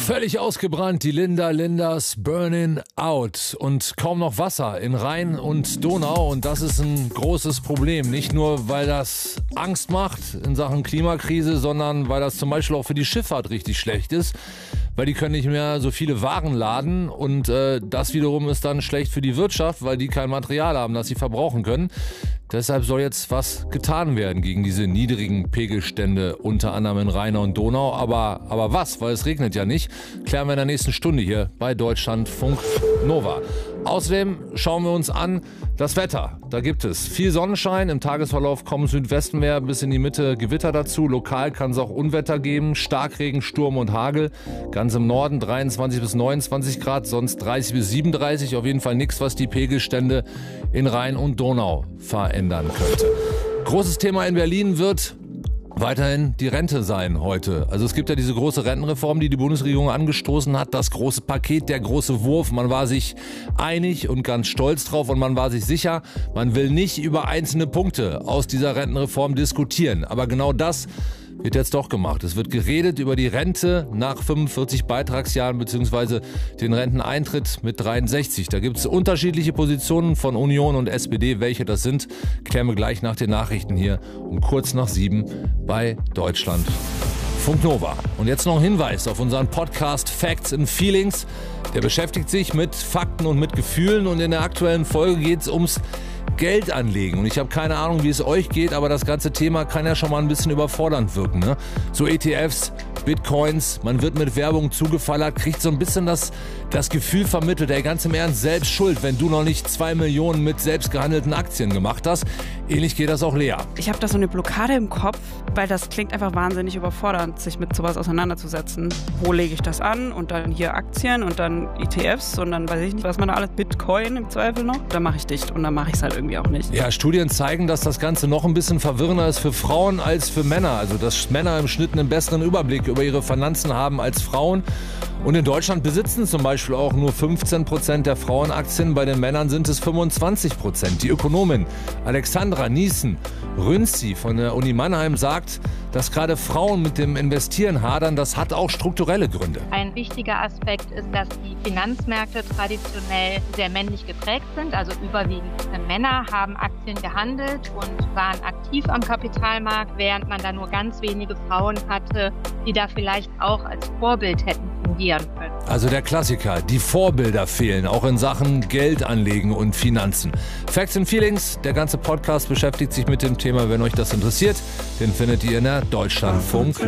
Völlig ausgebrannt, die Linders Burning Out und kaum noch Wasser in Rhein und Donau, und das ist ein großes Problem. Nicht nur, weil das Angst macht in Sachen Klimakrise, sondern weil das zum Beispiel auch für die Schifffahrt richtig schlecht ist, weil die können nicht mehr so viele Waren laden, und das wiederum ist dann schlecht für die Wirtschaft, weil die kein Material haben, das sie verbrauchen können. Deshalb soll jetzt was getan werden gegen diese niedrigen Pegelstände, unter anderem in Rhein und Donau. Aber was? Weil es regnet ja nicht. Klären wir in der nächsten Stunde hier bei Deutschlandfunk Nova. Außerdem schauen wir uns an das Wetter. Da gibt es viel Sonnenschein. Im Tagesverlauf kommen Südwestenmeer bis in die Mitte Gewitter dazu. Lokal kann es auch Unwetter geben. Starkregen, Sturm und Hagel. Ganz im Norden 23 bis 29 Grad, sonst 30 bis 37. Auf jeden Fall nichts, was die Pegelstände in Rhein und Donau verändern könnte. Großes Thema in Berlin wird weiterhin die Rente sein heute. Also es gibt ja diese große Rentenreform, die die Bundesregierung angestoßen hat. Das große Paket, der große Wurf. Man war sich einig und ganz stolz drauf, und man war sich sicher, man will nicht über einzelne Punkte aus dieser Rentenreform diskutieren. Aber genau das wird jetzt doch gemacht. Es wird geredet über die Rente nach 45 Beitragsjahren bzw. den Renteneintritt mit 63. Da gibt es unterschiedliche Positionen von Union und SPD. Welche das sind, klären wir gleich nach den Nachrichten hier um kurz nach 7 bei Deutschlandfunk Nova. Und jetzt noch ein Hinweis auf unseren Podcast Facts and Feelings. Der beschäftigt sich mit Fakten und mit Gefühlen, und in der aktuellen Folge geht es ums Geld anlegen. Und ich habe keine Ahnung, wie es euch geht, aber das ganze Thema kann ja schon mal ein bisschen überfordernd wirken, ne? So ETFs, Bitcoins, man wird mit Werbung zugefallert, kriegt so ein bisschen das Gefühl vermittelt, ey, ganz im Ernst, selbst schuld, wenn du noch nicht 2 Millionen mit selbst gehandelten Aktien gemacht hast. Ähnlich geht das auch Lea. Ich habe da so eine Blockade im Kopf, weil das klingt einfach wahnsinnig überfordernd, sich mit sowas auseinanderzusetzen. Wo lege ich das an? Und dann hier Aktien und dann ETFs und dann weiß ich nicht, was man da alles, Bitcoin im Zweifel noch. Dann mache ich dicht, und dann mache ich es halt irgendwie auch nicht. Ja, Studien zeigen, dass das Ganze noch ein bisschen verwirrender ist für Frauen als für Männer. Also dass Männer im Schnitt einen besseren Überblick über ihre Finanzen haben als Frauen. Und in Deutschland besitzen zum Beispiel auch nur 15% der Frauen Aktien, bei den Männern sind es 25%. Die Ökonomin Alexandra Niesen-Rünzi von der Uni Mannheim sagt, dass gerade Frauen mit dem Investieren hadern. Das hat auch strukturelle Gründe. Ein wichtiger Aspekt ist, dass die Finanzmärkte traditionell sehr männlich geprägt sind. Also überwiegend Männer haben Aktien gehandelt und waren aktiv am Kapitalmarkt, während man da nur ganz wenige Frauen hatte, die da vielleicht auch als Vorbild hätten fungieren können. Also der Klassiker, die Vorbilder fehlen, auch in Sachen Geld anlegen und Finanzen. Facts and Feelings, der ganze Podcast beschäftigt sich mit dem Thema. Wenn euch das interessiert, den findet ihr in der Deutschlandfunk